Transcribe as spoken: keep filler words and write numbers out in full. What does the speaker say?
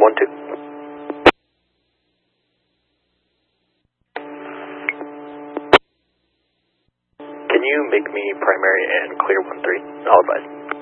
one two. Can you make me primary and clear one three? I'll advise.